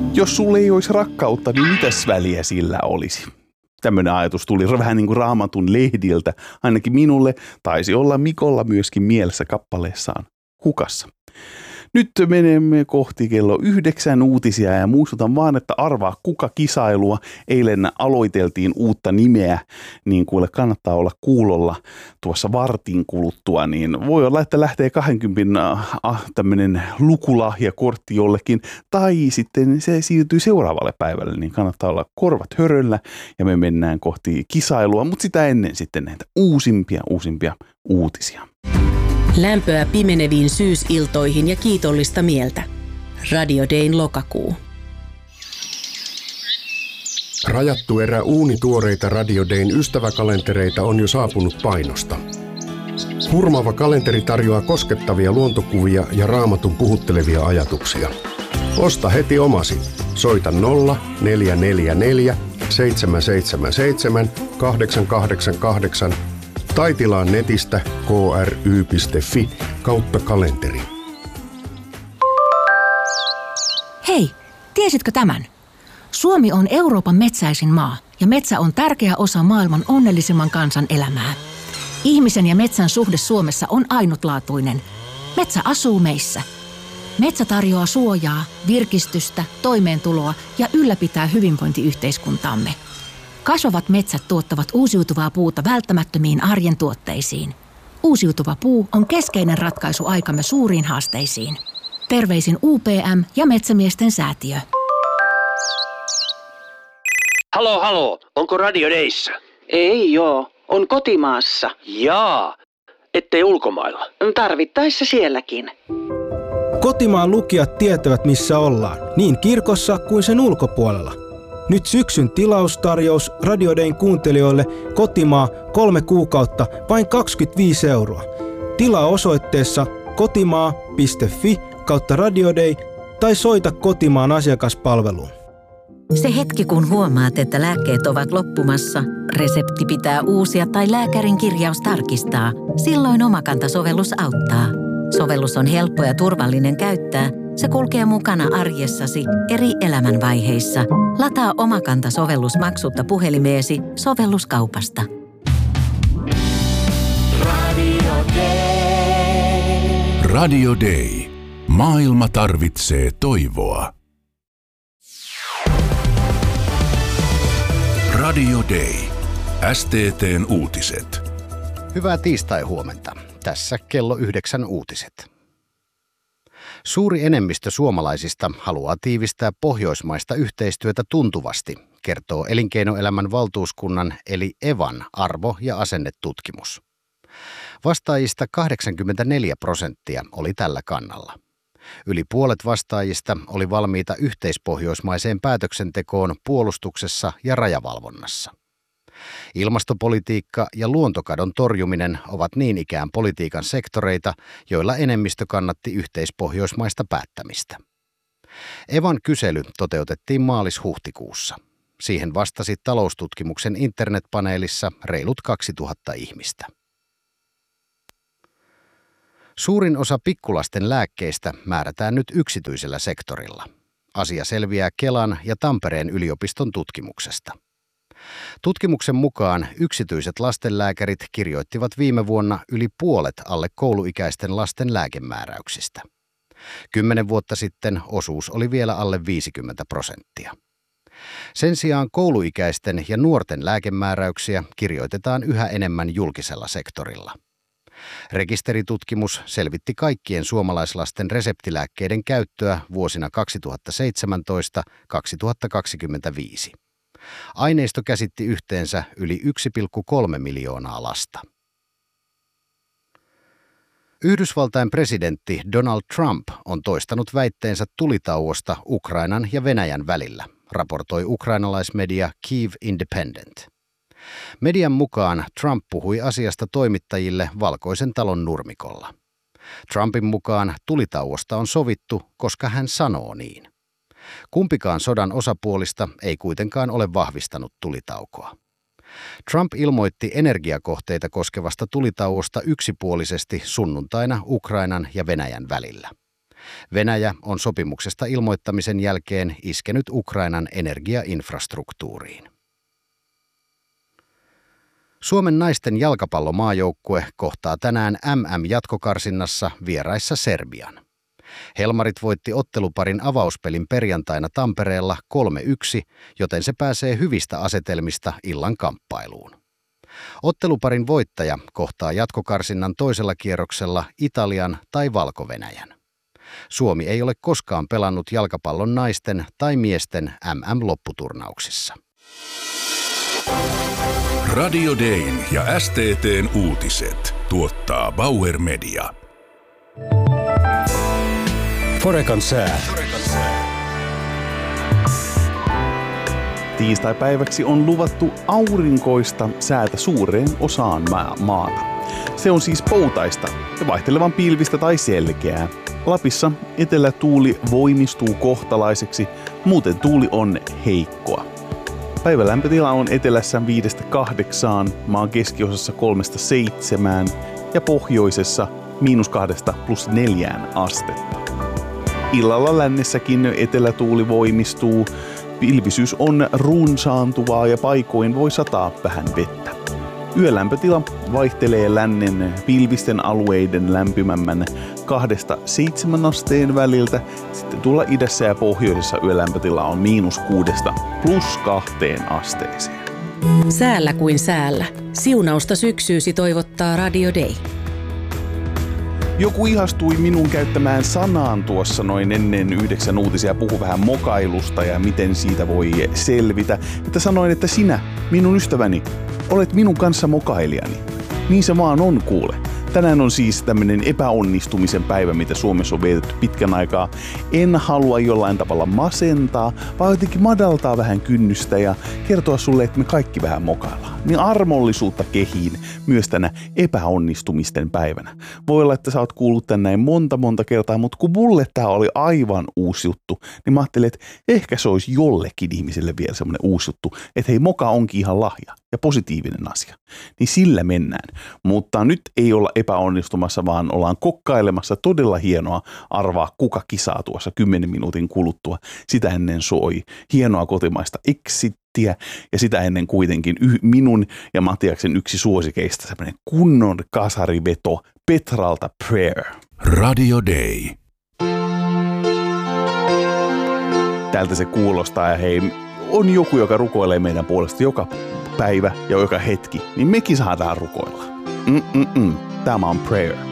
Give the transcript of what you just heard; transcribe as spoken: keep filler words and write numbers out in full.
Jos sulle ei olisi rakkautta, niin mitäs väliä sillä olisi? Tämmöinen ajatus tuli vähän niin kuin Raamatun lehdiltä. Ainakin minulle taisi olla Mikolla myöskin mielessä kappaleessaan Hukassa. Nyt menemme kohti kello yhdeksän uutisia ja muistutan vaan, että arvaa kuka kisailua. Eilen aloiteltiin uutta nimeä, niin kuule kannattaa olla kuulolla tuossa vartin kuluttua. Niin voi olla, että lähtee kaksikymmentä äh, tämmöinen lukulahjakortti jollekin tai sitten se siirtyy seuraavalle päivälle, niin kannattaa olla korvat höröllä ja me mennään kohti kisailua, mutta sitä ennen sitten näitä uusimpia, uusimpia uutisia. Lämpöä pimeneviin syysiltoihin ja kiitollista mieltä. Radio Dayn lokakuu. Rajattu erä uunituoreita Radio Dayn ystäväkalentereita on jo saapunut painosta. Hurmaava kalenteri tarjoaa koskettavia luontokuvia ja Raamatun puhuttelevia ajatuksia. Osta heti omasi. Soita nolla neljä neljä neljä seitsemän seitsemän seitsemän kahdeksan kahdeksan kahdeksan tai tilaa netistä k r y piste f i kautta kalenteri. Hei, tiesitkö tämän? Suomi on Euroopan metsäisin maa ja metsä on tärkeä osa maailman onnellisimman kansan elämää. Ihmisen ja metsän suhde Suomessa on ainutlaatuinen. Metsä asuu meissä. Metsä tarjoaa suojaa, virkistystä, toimeentuloa ja ylläpitää hyvinvointiyhteiskuntaamme. Kasvavat metsät tuottavat uusiutuvaa puuta välttämättömiin arjen tuotteisiin. Uusiutuva puu on keskeinen ratkaisu aikamme suuriin haasteisiin. Terveisin U P M ja Metsämiesten säätiö. Halo, halo. Onko Radio Dayssä? Ei joo, on kotimaassa. Jaa, ettei ulkomailla. Tarvittaessa sielläkin. Kotimaan lukijat tietävät, missä ollaan, niin kirkossa kuin sen ulkopuolella. Nyt syksyn tilaustarjous Radio Dayn kuuntelijoille kotimaa kolme kuukautta vain kaksikymmentäviisi euroa. Tilaa osoitteessa kotimaa piste f i kautta Radio Day tai soita kotimaan asiakaspalveluun. Se hetki, kun huomaat, että lääkkeet ovat loppumassa, resepti pitää uusia tai lääkärin kirjaus tarkistaa, silloin Omakanta-sovellus auttaa. Sovellus on helppo ja turvallinen käyttää. Se kulkee mukana arjessasi eri elämänvaiheissa. Lataa Omakanta-sovellus maksutta puhelimeesi sovelluskaupasta. Radio Day. Radio Day. Maailma tarvitsee toivoa. Radio Day. S T T:n uutiset. Hyvää tiistai-huomenta. Tässä kello yhdeksän uutiset. Suuri enemmistö suomalaisista haluaa tiivistää pohjoismaista yhteistyötä tuntuvasti, kertoo Elinkeinoelämän valtuuskunnan eli Evan arvo- ja asennetutkimus. Vastaajista kahdeksankymmentäneljä prosenttia oli tällä kannalla. Yli puolet vastaajista oli valmiita yhteispohjoismaiseen päätöksentekoon puolustuksessa ja rajavalvonnassa. Ilmastopolitiikka ja luontokadon torjuminen ovat niin ikään politiikan sektoreita, joilla enemmistö kannatti yhteispohjoismaista päättämistä. Evan kysely toteutettiin maalis-huhtikuussa. Siihen vastasi taloustutkimuksen internetpaneelissa reilut kaksituhatta ihmistä. Suurin osa pikkulasten lääkkeistä määrätään nyt yksityisellä sektorilla. Asia selviää Kelan ja Tampereen yliopiston tutkimuksesta. Tutkimuksen mukaan yksityiset lastenlääkärit kirjoittivat viime vuonna yli puolet alle kouluikäisten lasten lääkemääräyksistä. Kymmenen vuotta sitten osuus oli vielä alle viisikymmentä prosenttia. Sen sijaan kouluikäisten ja nuorten lääkemääräyksiä kirjoitetaan yhä enemmän julkisella sektorilla. Rekisteritutkimus selvitti kaikkien suomalaislasten reseptilääkkeiden käyttöä vuosina kaksituhattaseitsemäntoista kaksituhattakaksikymmentäviisi. Aineisto käsitti yhteensä yli yksi pilkku kolme miljoonaa lasta. Yhdysvaltain presidentti Donald Trump on toistanut väitteensä tulitauosta Ukrainan ja Venäjän välillä, raportoi ukrainalaismedia Kyiv Independent. Median mukaan Trump puhui asiasta toimittajille Valkoisen talon nurmikolla. Trumpin mukaan tulitauosta on sovittu, koska hän sanoo niin. Kumpikaan sodan osapuolista ei kuitenkaan ole vahvistanut tulitaukoa. Trump ilmoitti energiakohteita koskevasta tulitauosta yksipuolisesti sunnuntaina Ukrainan ja Venäjän välillä. Venäjä on sopimuksesta ilmoittamisen jälkeen iskenyt Ukrainan energiainfrastruktuuriin. Suomen naisten jalkapallomaajoukkue kohtaa tänään M M-jatkokarsinnassa vieraissa Serbian. Helmarit voitti otteluparin avauspelin perjantaina Tampereella kolme yksi, joten se pääsee hyvistä asetelmista illan kamppailuun. Otteluparin voittaja kohtaa jatkokarsinnan toisella kierroksella Italian tai Valko-Venäjän. Suomi ei ole koskaan pelannut jalkapallon naisten tai miesten M M-lopputurnauksissa. Radio Dayn ja S T T:n uutiset tuottaa Bauer Media. Forekan sää. Tiistaipäiväksi on luvattu aurinkoista säätä suureen osaan maata. Se on siis poutaista ja vaihtelevan pilvistä tai selkeää. Lapissa etelätuuli voimistuu kohtalaiseksi, muuten tuuli on heikkoa. Päivän lämpötila on etelässä viidestä kahdeksaan, maan keskiosassa kolmesta seitsemään ja pohjoisessa miinus kahdesta plus neljään astetta. Illalla lännessäkin etelätuuli voimistuu, pilvisyys on runsaantuvaa ja paikoin voi sataa vähän vettä. Yölämpötila vaihtelee lännen pilvisten alueiden lämpimämmän kahdesta seitsemän asteen väliltä. Sitten tuolla idässä ja pohjoisessa yölämpötila on miinus kuudesta plus kahteen asteeseen. Säällä kuin säällä. Siunausta syksyysi toivottaa Radio Day. Joku ihastui minun käyttämään sanaan tuossa noin ennen yhdeksän uutisia, puhu vähän mokailusta ja miten siitä voi selvitä. Että sanoin, että sinä, minun ystäväni, olet minun kanssa mokailijani. Niin se vaan on, kuule. Tänään on siis tämmöinen epäonnistumisen päivä, mitä Suomessa on vietetty pitkän aikaa. En halua jollain tavalla masentaa, vaan jotenkin madaltaa vähän kynnystä ja kertoa sulle, että me kaikki vähän mokaillaan. Niin armollisuutta kehiin myös tänä epäonnistumisten päivänä. Voi olla, että sä oot kuullut tän näin monta monta kertaa, mutta kun mulle tää oli aivan uusi juttu, niin mä ajattelin, että ehkä se olisi jollekin ihmiselle vielä semmoinen uusi juttu, että hei, moka onkin ihan lahja ja positiivinen asia. Niin sillä mennään. Mutta nyt ei olla epäonnistumassa, vaan ollaan kokkailemassa todella hienoa arvaa kuka kisaa tuossa kymmenen minuutin kuluttua. Sitä ennen soi hienoa kotimaista exittiä ja sitä ennen kuitenkin y- minun ja Matiaksen yksi suosikeista semmoinen kunnon kasariveto Petralta Prayer. Radio Day. Tältä se kuulostaa ja hei, on joku, joka rukoilee meidän puolesta joka päivä ja joka hetki, niin mekin saadaan rukoilla. Mm-mm-mm. Tämä on Prayer.